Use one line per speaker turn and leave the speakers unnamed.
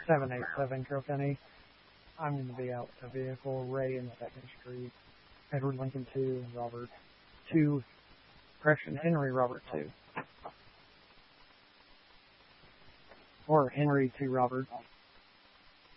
787 Kilkenny. I'm going to be out with the vehicle. Ray in 2nd Street. Edward Lincoln 2, Robert 2, correction, Henry Robert 2. Or Henry 2 Robert.